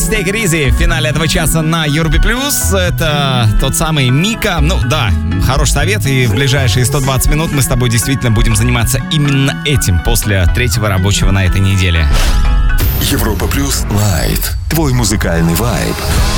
Let's Take It Easy в финале этого часа на Европе+. Это тот самый Мика. Ну да, хороший совет. И в ближайшие 120 минут мы с тобой действительно будем заниматься именно этим после третьего рабочего на этой неделе. Европа Плюс Лайт. Твой музыкальный вайб.